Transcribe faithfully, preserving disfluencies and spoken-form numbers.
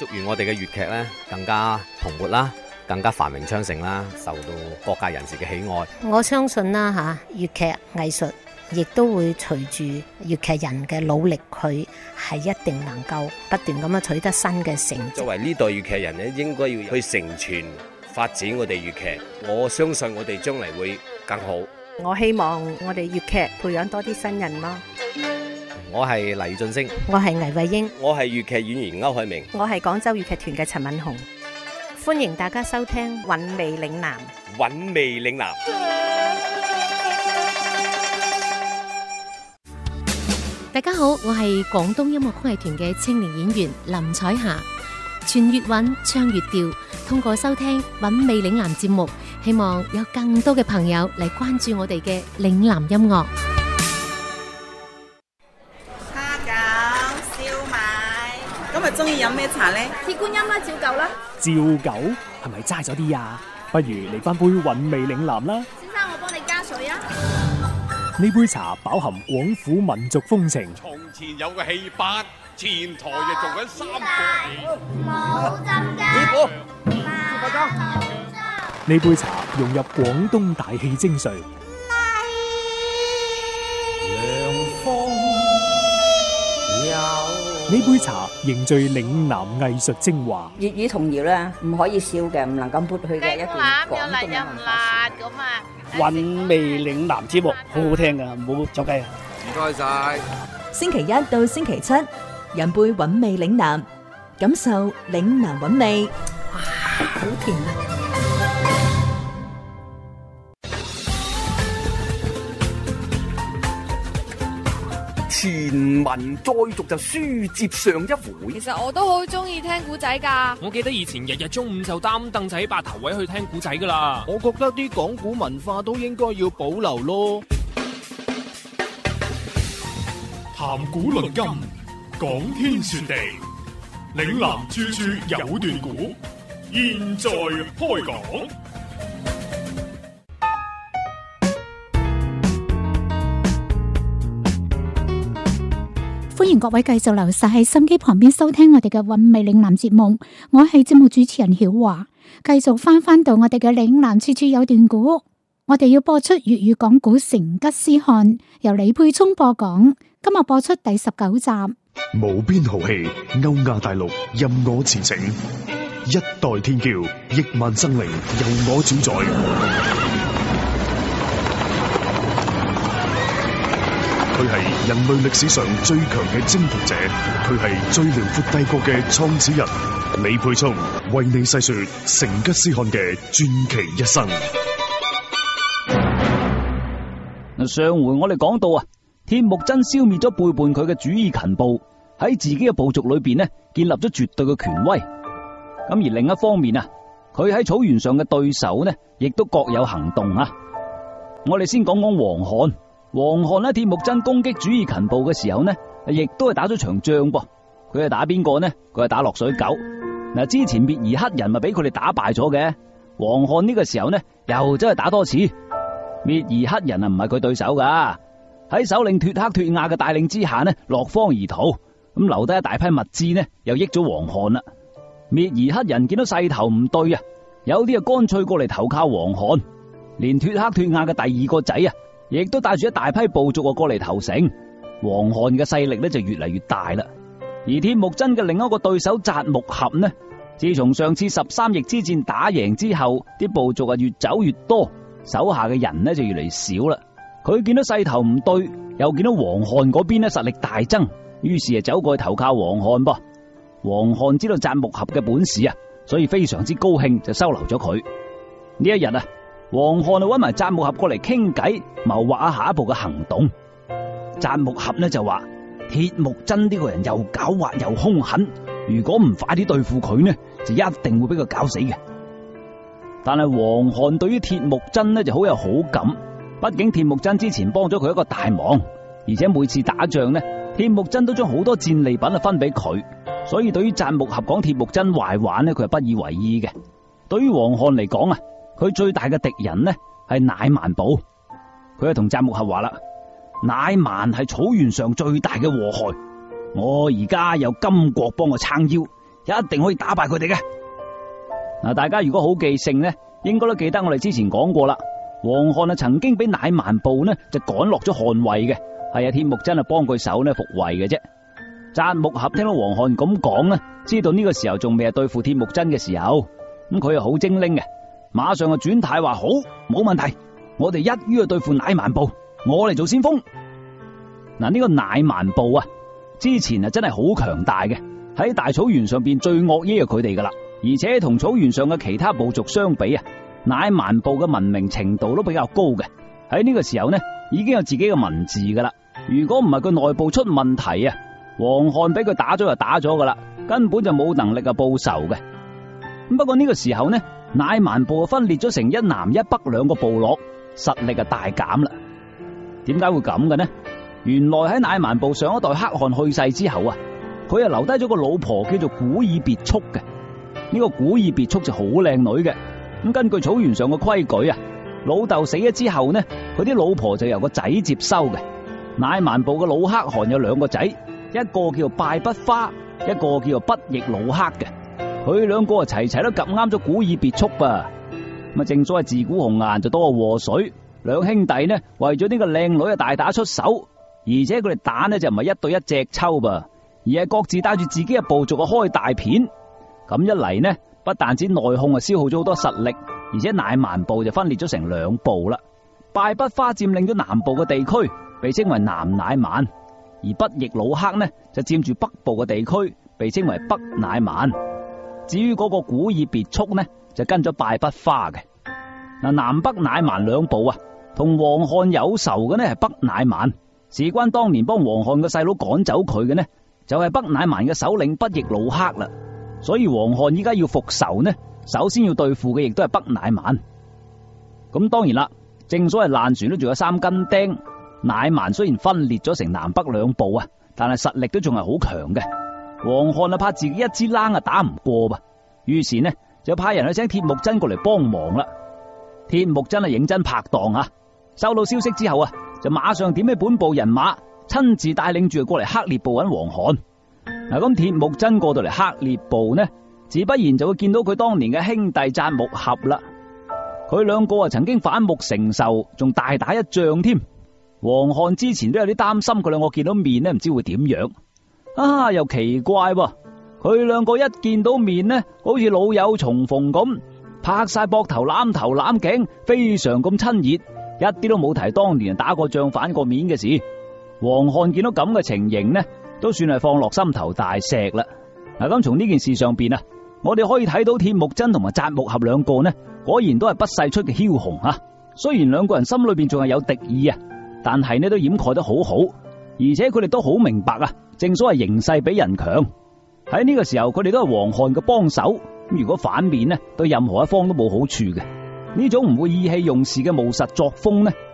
祝願我哋嘅粵劇咧更加蓬勃啦，更加繁榮昌盛啦，受到各界人士嘅喜愛。 我相信啦嚇，粵劇藝術亦都會隨住粵劇人嘅努力，佢係一定能夠不斷咁樣取得新嘅成績。 作為呢代粵劇人咧，應該要去承傳發展我哋粵劇。我相信我哋將來會更好。 我希望我哋粵劇培養多啲新人咯。 我係黎俊升， 我係倪慧英， 我係粵劇演員歐海明， 我係廣州粵劇團嘅陳敏紅。 歡迎大家收聽《 韻味嶺南》。 韻味嶺南。 大家好，我係廣東音樂曲藝團嘅青年演員林彩霞。傳粵韻，唱粵調，通過收聽《韻味嶺南》節目，希望有更多嘅朋友嚟關注我哋嘅嶺南音樂。 蝦餃、燒賣，今日中意飲咩茶呢？ 鐵觀音啦，照舊啦。 照舊係咪齋咗啲啊？不如嚟翻杯韻味嶺南啦。 先生，我幫你加水啊。 呢杯茶飽含廣府民族風情。 從前有個戲班，前台就做緊三個冇浸雞。 師傅， 快裝。 呢杯茶融入廣東大氣精髓。涼風有。呢杯茶凝聚嶺南藝術精華。 粵語童謠咧，唔可以笑嘅，唔能夠撥去嘅一段廣東嘅文化。 韻味嶺南節目好好聽噶，唔好走雞啊！ 唔該晒。 星期一到星期七，飲杯韻味嶺南，感受嶺南韻味。 哇，好甜啊！ 前文再續就書接上一回。 其實我都好中意聽古仔噶。 我記得以前日日中午就擔凳仔八頭位去聽古仔噶啦。 我覺得啲講古文化都應該要保留咯。 談古論今，講天說地，嶺南處處有段古，現在開講。 歡迎各位繼續留晒喺心機旁邊收聽我哋嘅韻味嶺南節目，我係節目主持人曉華，繼續翻翻到我哋嘅嶺南處處有段古，我哋要播出粵語講古成吉思汗，由李沛聰播講，今日播出第十九集。 無邊豪氣，歐亞大陸任我馳騁，一代天驕，億萬生靈由我主宰。佢係人類歷史上最強嘅征服者，佢係最遼闊帝國嘅創始人。李沛聰為你細說成吉思汗嘅傳奇一生。 上回我哋講到啊，鐵木真消滅咗背叛佢嘅主意勤部，喺自己嘅部族裏邊呢，建立咗絕對嘅權威。咁而另一方面啊，佢喺草原上嘅對手呢，亦都各有行動啊。我哋先講講王罕。王罕喺鐵木真攻擊主意勤部嘅時候呢，亦都係打咗場仗噃。佢係打邊個呢？佢係打落水狗。嗱，之前滅兒黑人咪俾佢哋打敗咗嘅。王罕呢個時候呢，又真係打多次。滅兒黑人啊，唔係佢對手噶。喺首領脫克脫亞嘅帶領之下呢，落荒而逃，咁留低一大批物資呢，又益咗王罕啦。滅兒黑人見到勢頭唔對啊，有啲啊乾脆過嚟投靠王罕，連脫克脫亞嘅第二個仔啊，亦都帶住一大批部族啊過嚟投誠。王罕嘅勢力呢就越嚟越大啦。而鐵木真嘅另一個對手札木合呢，自從上次十三翼之戰打贏之後，啲部族啊越走越多，手下嘅人呢就越嚟越少啦。佢見到勢頭唔對，又見到王罕嗰邊呢實力大增，於是啊走過去投靠王罕噃。王罕知道札木合嘅本事啊，所以非常之高興，就收留咗佢。呢一日啊，王罕就搵埋札木合過嚟傾偈，謀劃下下一步嘅行動。札木合呢就話：鐵木真呢個人又狡猾又兇狠，如果唔快啲對付佢呢，就一定會俾佢搞死嘅。但係王罕對於鐵木真呢就好有好感，畢竟鐵木真之前幫咗佢一個大忙，而且每次打仗呢，鐵木真都將好多戰利品啊分俾佢，所以對於札木合講鐵木真壞話呢，佢係不以為意嘅。對於王罕嚟講啊，佢最大嘅敵人呢係乃縵寶，佢係同札木合話啦：乃縵係草原上最大嘅禍害，我而家有金國幫我撐腰， 一定可以打敗佢哋嘅。嗱，大家如果好記性呢，應該都記得我哋之前講過啦。黃漢啊曾經俾乃萬部呢就趕落咗漢位嘅，係啊鐵木真啊幫佢手呢復位嘅啫。扎木合聽到黃漢咁講呢，知道呢個時候仲未係對付鐵木真嘅時候，咁佢又好精靈嘅，馬上就轉態話好，冇問題，我哋一於去對付乃萬部，我嚟做先鋒。嗱，呢個乃萬部啊，之前啊真係好強大嘅，喺大草原上邊最惡嘢係佢哋噶啦，而且同草原上嘅其他部族相比啊，乃萬部嘅文明程度都比較高嘅。喺呢個時候呢，已經有自己嘅文字噶啦。如果唔係佢內部出問題啊，黃漢俾佢打咗就打咗噶啦，根本就冇能力啊報仇嘅。咁不過呢個時候呢，乃萬部分裂咗成一南一北兩個部落，實力啊大減啦。點解會咁嘅呢？原來喺乃萬部上一代黑汗去世之後啊，佢啊留低咗個老婆叫做古爾別速嘅。呢個古爾別速就好靚女嘅。咁根據草原上嘅規矩啊，老豆死咗之後呢，佢啲老婆就由個仔接收嘅。乃萬部嘅老黑汗有兩個仔，一個叫拜不花，一個叫做不亦老黑嘅。佢兩個啊齊齊都夾啱咗古爾別速噃。咁啊，正所謂自古紅顏就多禍水，兩兄弟呢為咗呢個靚女啊大打出手，而且佢哋打呢就唔係一對一隻抽噃，而係各自帶住自己嘅部族啊開大片。咁一嚟呢，不但止內訌啊消耗咗好多實力，而且乃萬部就分裂咗成兩部啦。拜不花佔領咗南部嘅地區，被稱為南乃萬；而不亦老黑呢就佔住北部嘅地區，被稱為北乃萬。至於嗰個古爾別速呢，就跟咗拜不花嘅。嗱，南北乃萬兩部啊，同黃漢有仇嘅呢係北乃萬，事關當年幫黃漢嘅細佬趕走佢嘅呢，就係北乃萬嘅首領不亦老黑啦。所以黃漢依家要復仇呢，首先要對付嘅亦都係北乃萬。咁當然啦，正所謂爛船都仲有三根釘，乃萬雖然分裂咗成南北兩部啊，但係實力都仲係好強嘅。黃漢啊怕自己一支冷啊打唔過噃，於是呢就派人去請鐵木真過嚟幫忙啦。鐵木真係認真拍檔啊，收到消息之後啊，就馬上點起本部人馬，親自帶領住過嚟黑烈部揾黃漢。嗱，咁鐵木真過到嚟黑烈部呢，自不然就會見到佢當年嘅兄弟扎木合啦。佢兩個啊曾經反目成仇，仲大打一仗添。黃漢之前都有啲擔心佢兩個見到面呢，唔知會點樣啊？又奇怪喎，佢兩個一見到面呢，好似老友重逢咁，拍晒膊頭攬頭攬頸，非常咁親熱，一啲都冇提當年打過仗反過面嘅事。黃漢見到咁嘅情形呢，都算係放落心頭大石啦。嗱，咁從呢件事上邊啊，我哋可以睇到鐵木真同埋扎木合兩個呢，果然都係不世出嘅梟雄啊。雖然兩個人心裏邊仲係有敵意啊，但係呢都掩蓋得好好，而且佢哋都好明白啊。正所謂形勢比人強，喺呢個時候佢哋都係黃漢嘅幫手。如果反面呢，對任何一方都冇好處嘅。呢種唔會意氣用事嘅務實作風呢，